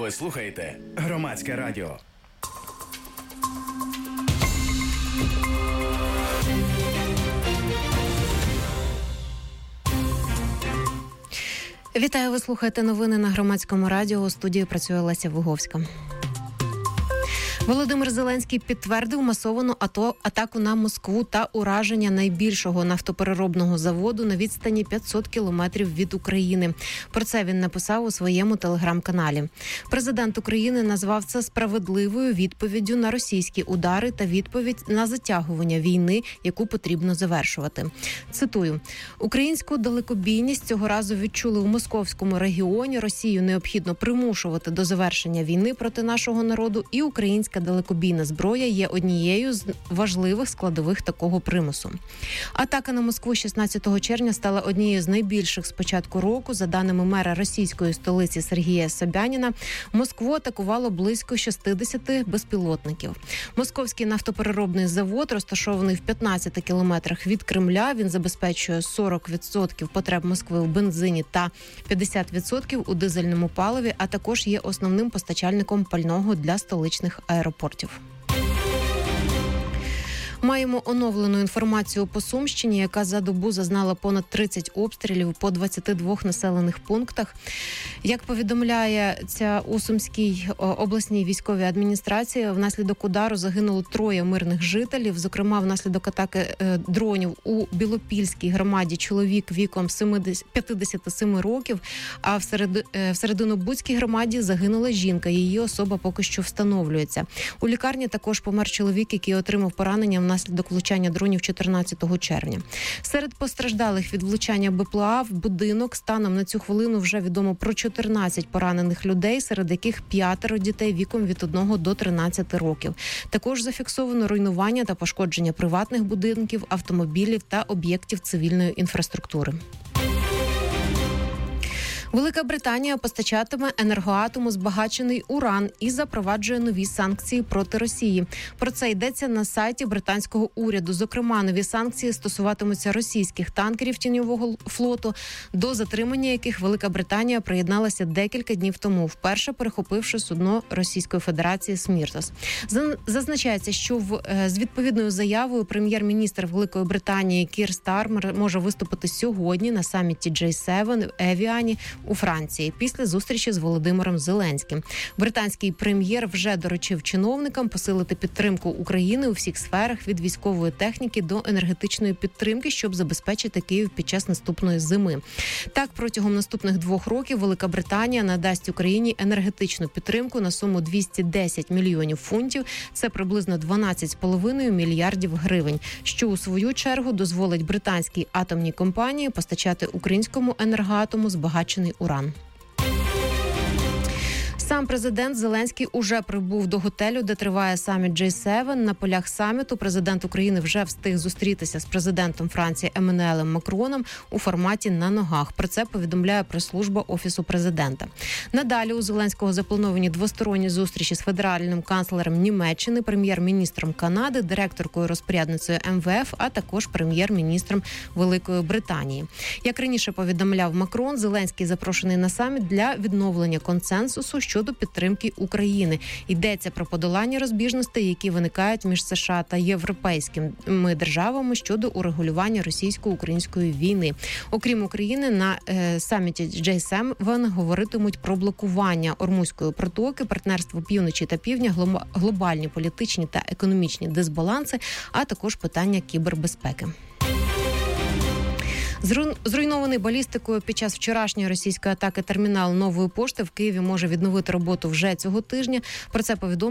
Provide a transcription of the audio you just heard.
Ви слухаєте Громадське радіо. Вітаю, ви слухаєте новини на Громадському радіо. У студії працює Леся Вуговська. Володимир Зеленський підтвердив масовану атаку на Москву та ураження найбільшого нафтопереробного заводу на відстані 500 кілометрів від України. Про це він написав у своєму телеграм-каналі. Президент України назвав це справедливою відповіддю на російські удари та відповідь на затягування війни, яку потрібно завершувати. Цитую: «Українську далекобійність цього разу відчули у московському регіоні. Росію необхідно примушувати до завершення війни проти нашого народу, і українська далекобійна зброя є однією з важливих складових такого примусу». Атака на Москву 16 червня стала однією з найбільших з початку року. За даними мера російської столиці Сергія Собяніна, Москву атакувало близько 60 безпілотників. Московський нафтопереробний завод розташований в 15 кілометрах від Кремля. Він забезпечує 40% потреб Москви в бензині та 50% у дизельному паливі, а також є основним постачальником пального для столичних аеропортів. Маємо оновлену інформацію по Сумщині, яка за добу зазнала понад 30 обстрілів по 22 населених пунктах. Як повідомляє у Сумській обласній військовій адміністрації, внаслідок удару загинуло 3 мирних жителів. Зокрема, внаслідок атаки дронів у Білопільській громаді чоловік віком 57 років, а в Серединобудській громаді загинула жінка. Її особа поки що встановлюється. У лікарні також помер чоловік, який отримав поранення внаслідок влучання дронів 14 червня. Серед постраждалих від влучання БПЛА в будинок станом на цю хвилину вже відомо про 14 поранених людей, серед яких 5 дітей віком від 1 до 13 років. Також зафіксовано руйнування та пошкодження приватних будинків, автомобілів та об'єктів цивільної інфраструктури. Велика Британія постачатиме енергоатому збагачений уран і запроваджує нові санкції проти Росії. Про це йдеться на сайті британського уряду. Зокрема, нові санкції стосуватимуться російських танкерів тіньового флоту, до затримання яких Велика Британія приєдналася декілька днів тому, вперше перехопивши судно Російської Федерації «Сміртос». Зазначається, що з відповідною заявою прем'єр-міністр Великої Британії Кір Стармер може виступити сьогодні на саміті G7 в Евіані у Франції після зустрічі з Володимиром Зеленським. Британський прем'єр вже доручив чиновникам посилити підтримку України у всіх сферах від військової техніки до енергетичної підтримки, щоб забезпечити Київ під час наступної зими. Так, протягом наступних 2 років Велика Британія надасть Україні енергетичну підтримку на суму 210 мільйонів фунтів. Це приблизно 12,5 мільярдів гривень, що у свою чергу дозволить британській атомній компанії постачати українському енергоатому збагачений уран. Сам президент Зеленський уже прибув до готелю, де триває саміт G7. На полях саміту президент України вже встиг зустрітися з президентом Франції Еммануелем Макроном у форматі «на ногах». Про це повідомляє прес-служба Офісу президента. Надалі у Зеленського заплановані двосторонні зустрічі з федеральним канцлером Німеччини, прем'єр-міністром Канади, директоркою-розпорядницею МВФ, а також прем'єр-міністром Великої Британії. Як раніше повідомляв Макрон, Зеленський запрошений на саміт для відновлення консенсусу щодо підтримки України. Йдеться про подолання розбіжностей, які виникають між США та європейськими державами щодо урегулювання російсько-української війни. Окрім України, на саміті G7 говоритимуть про блокування Ормузької протоки, партнерство півночі та півдня, глобальні політичні та економічні дисбаланси, а також питання кібербезпеки. Зруйнований балістикою під час вчорашньої російської атаки термінал Нової пошти в Києві може відновити роботу вже цього тижня. Про це повідомив